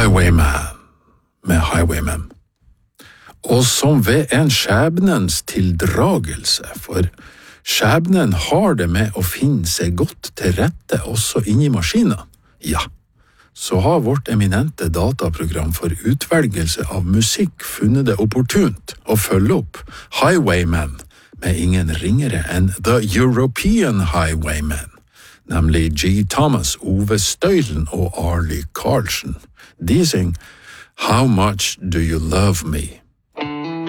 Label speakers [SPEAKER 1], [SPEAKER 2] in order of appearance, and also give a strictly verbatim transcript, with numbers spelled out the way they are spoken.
[SPEAKER 1] Highwayman med Highwayman. Og som ved en skjebnens tildragelse, for skjebnen har det med å finne seg godt til rette også inni maskinen. Ja, så har vårt eminente dataprogram for utvelgelse av musikk funnet det opportunt å følge opp Highwayman med ingen ringere enn The European Highwayman, nemlig G. Thomas, Ove Støylen og Arlie Karlsen. De synger How Much Do You Love Me?